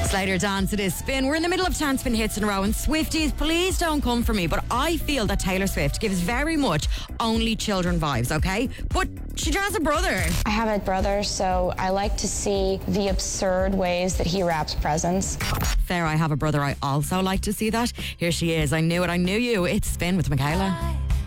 Slater Dance, it is Spin. We're in the middle of 10 Spin hits in a row, and Swifties, please don't come for me, but I feel that Taylor Swift gives very much only children vibes, okay? But she has a brother. I have a brother, so I like to see the absurd ways that he wraps presents. Fair, I have a brother. I also like to see that. Here she is. I knew it. I knew you. It's Spin with Michaela.